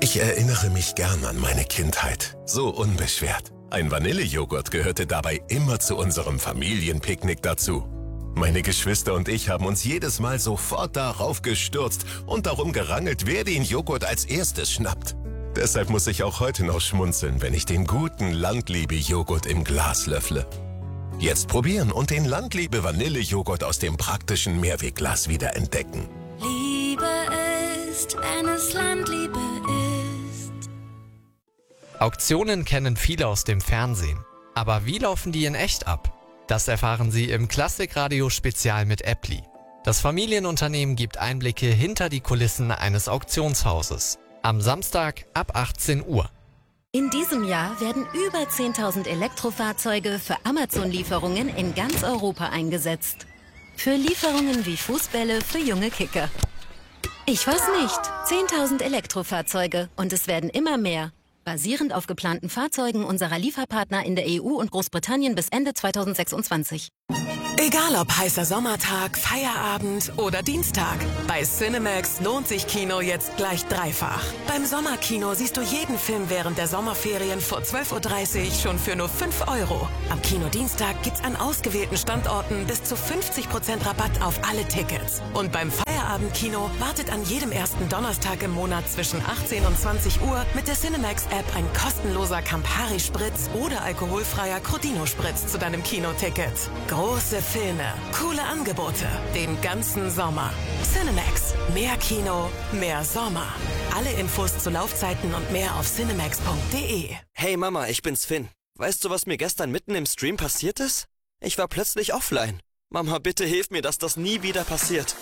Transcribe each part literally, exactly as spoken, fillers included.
Ich erinnere mich gern an meine Kindheit. So unbeschwert. Ein Vanillejoghurt gehörte dabei immer zu unserem Familienpicknick dazu. Meine Geschwister und ich haben uns jedes Mal sofort darauf gestürzt und darum gerangelt, wer den Joghurt als erstes schnappt. Deshalb muss ich auch heute noch schmunzeln, wenn ich den guten Landliebe-Joghurt im Glas löffle. Jetzt probieren und den Landliebe-Vanillejoghurt aus dem praktischen Mehrwegglas wieder entdecken. Liebe ist, wenn es Landliebe ist. Auktionen kennen viele aus dem Fernsehen. Aber wie laufen die in echt ab? Das erfahren Sie im Klassikradio-Spezial mit Appli. Das Familienunternehmen gibt Einblicke hinter die Kulissen eines Auktionshauses. Am Samstag ab achtzehn Uhr. In diesem Jahr werden über zehntausend Elektrofahrzeuge für Amazon-Lieferungen in ganz Europa eingesetzt. Für Lieferungen wie Fußbälle für junge Kicker. Ich weiß nicht. zehntausend Elektrofahrzeuge und es werden immer mehr. Basierend auf geplanten Fahrzeugen unserer Lieferpartner in der E U und Großbritannien bis Ende zweitausendsechsundzwanzig. Egal ob heißer Sommertag, Feierabend oder Dienstag. Bei Cinemax lohnt sich Kino jetzt gleich dreifach. Beim Sommerkino siehst du jeden Film während der Sommerferien vor zwölf Uhr dreißig schon für nur fünf Euro. Am Kinodienstag gibt's an ausgewählten Standorten bis zu fünfzig Prozent Rabatt auf alle Tickets. Und beim Feierabendkino wartet an jedem ersten Donnerstag im Monat zwischen achtzehn und zwanzig Uhr mit der Cinemax-App ein kostenloser Campari-Spritz oder alkoholfreier Crodino-Spritz zu deinem Kinoticket. Große Filme, coole Angebote, den ganzen Sommer. Cinemax, mehr Kino, mehr Sommer. Alle Infos zu Laufzeiten und mehr auf cinemax punkt de. Hey Mama, ich bin's Finn. Weißt du, was mir gestern mitten im Stream passiert ist? Ich war plötzlich offline. Mama, bitte hilf mir, dass das nie wieder passiert.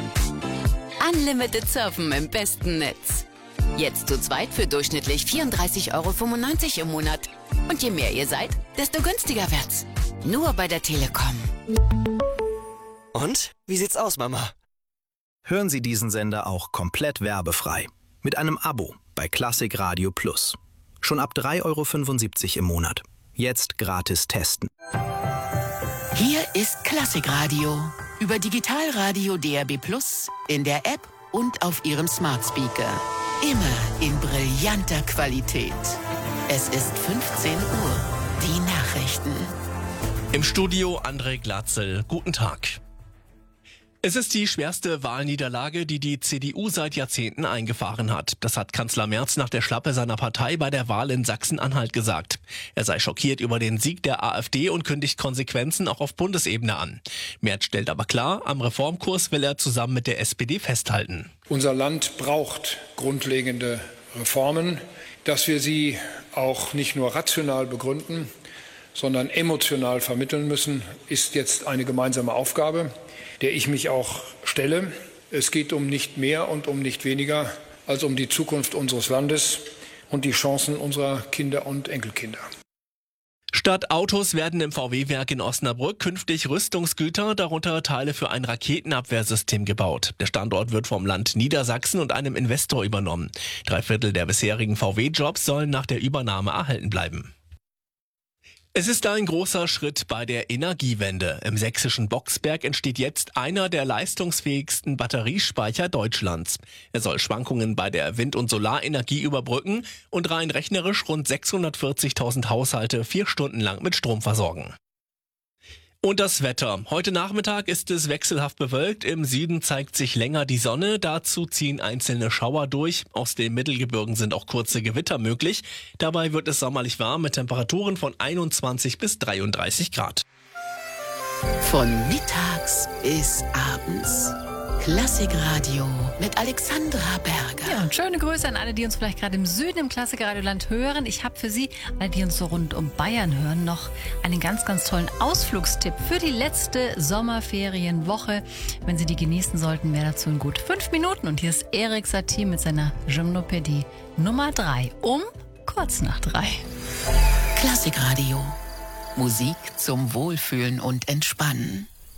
Unlimited Surfen im besten Netz. Jetzt zu zweit für durchschnittlich vierunddreißig Euro fünfundneunzig im Monat. Und je mehr ihr seid, desto günstiger wird's. Nur bei der Telekom. Und? Wie sieht's aus, Mama? Hören Sie diesen Sender auch komplett werbefrei. Mit einem Abo bei Klassik Radio Plus. Schon ab drei Euro fünfundsiebzig im Monat. Jetzt gratis testen. Hier ist Klassikradio. Über Digitalradio D A B Plus, in der App und auf Ihrem Smart Speaker. Immer in brillanter Qualität. Es ist fünfzehn Uhr. Die Nachrichten. Im Studio André Glatzel. Guten Tag. Es ist die schwerste Wahlniederlage, die die C D U seit Jahrzehnten eingefahren hat. Das hat Kanzler Merz nach der Schlappe seiner Partei bei der Wahl in Sachsen-Anhalt gesagt. Er sei schockiert über den Sieg der AfD und kündigt Konsequenzen auch auf Bundesebene an. Merz stellt aber klar, am Reformkurs will er zusammen mit der S P D festhalten. Unser Land braucht grundlegende Reformen. Dass wir sie auch nicht nur rational begründen, sondern emotional vermitteln müssen, ist jetzt eine gemeinsame Aufgabe, der ich mich auch stelle. Es geht um nicht mehr und um nicht weniger als um die Zukunft unseres Landes und die Chancen unserer Kinder und Enkelkinder. Statt Autos werden im V W-Werk in Osnabrück künftig Rüstungsgüter, darunter Teile für ein Raketenabwehrsystem gebaut. Der Standort wird vom Land Niedersachsen und einem Investor übernommen. Drei Viertel der bisherigen V W-Jobs sollen nach der Übernahme erhalten bleiben. Es ist ein großer Schritt bei der Energiewende. Im sächsischen Boxberg entsteht jetzt einer der leistungsfähigsten Batteriespeicher Deutschlands. Er soll Schwankungen bei der Wind- und Solarenergie überbrücken und rein rechnerisch rund sechshundertvierzigtausend Haushalte vier Stunden lang mit Strom versorgen. Und das Wetter. Heute Nachmittag ist es wechselhaft bewölkt. Im Süden zeigt sich länger die Sonne. Dazu ziehen einzelne Schauer durch. Aus den Mittelgebirgen sind auch kurze Gewitter möglich. Dabei wird es sommerlich warm mit Temperaturen von einundzwanzig bis dreiunddreißig Grad. Von mittags bis abends. Klassikradio mit Alexandra Berger. Ja, und schöne Grüße an alle, die uns vielleicht gerade im Süden im Klassikradioland hören. Ich habe für Sie, alle, die uns so rund um Bayern hören, noch einen ganz, ganz tollen Ausflugstipp für die letzte Sommerferienwoche. Wenn Sie die genießen sollten, wäre dazu in gut fünf Minuten. Und hier ist Erik Satie mit seiner Gymnopädie Nummer drei um kurz nach drei. Klassikradio. Musik zum Wohlfühlen und Entspannen.